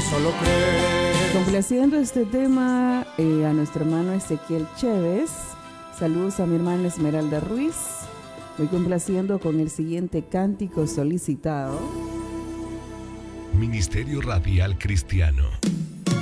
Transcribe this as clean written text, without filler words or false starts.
solo crees. Complaciendo este tema a nuestro hermano Ezequiel Chévez. Saludos a mi hermana Esmeralda Ruiz. Voy complaciendo con el siguiente cántico solicitado. Ministerio Radial Cristiano.